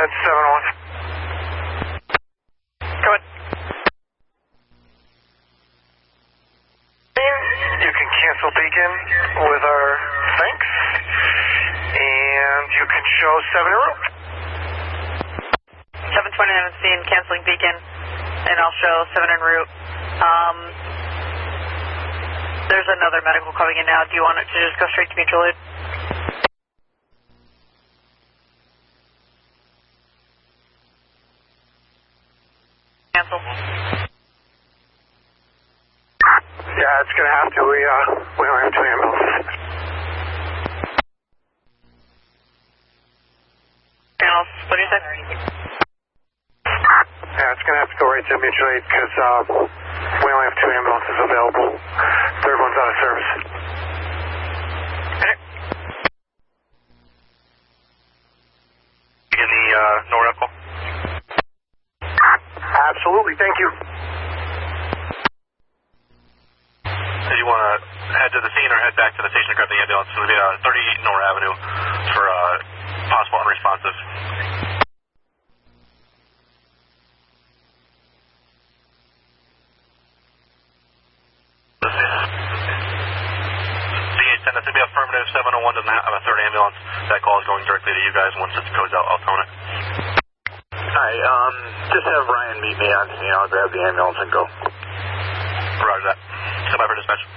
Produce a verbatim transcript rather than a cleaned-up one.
It's seven oh one. Go ahead. You can cancel beacon with our thanks, and you can show seven en route. seven twenty-nine on scene, canceling beacon, and I'll show seven en route. Um, there's another medical coming in now. Do you want it to just go straight to mutual aid? Cancel. Yeah, it's going to have to. We, uh, we don't have two ambulances. Panels, what do you say? Yeah, it's going to have to go right to mutual aid because uh, we only have two ambulances available. Third one's out of service. Okay. In the uh, NORAD. Absolutely, thank you. Did you want to head to the scene or head back to the station to grab the ambulance? It would be uh, thirty-eight Nora Avenue for uh, possible unresponsive. C H ten, that's going to be affirmative. seven oh one doesn't have a third ambulance. That call is going directly to you guys. Once it goes out, I'll tone it. Hi, um, just have Ryan meet me on scene. I'll grab the ambulance and go. Roger that. Stand by for dispatch.